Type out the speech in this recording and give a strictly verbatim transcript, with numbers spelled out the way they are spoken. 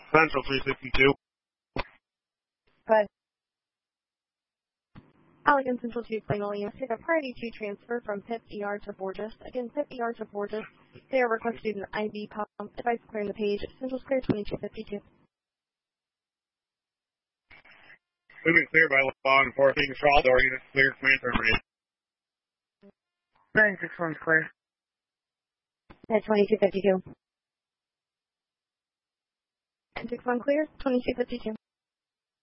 Central three sixty-two. Good. Allegan Central two, Plain Williams. Take a priority two transfer from P I P E R to Borges. Again, P I P E R to Borges. They are requested an I V pump. Advice clearing the page. Central Square twenty-two fifty-two. We've been cleared by law enforcement. Shaw door unit cleared. Command terminated. nine six one's clear. At twenty-two fifty-two. nine six one clear. twenty-two fifty-two.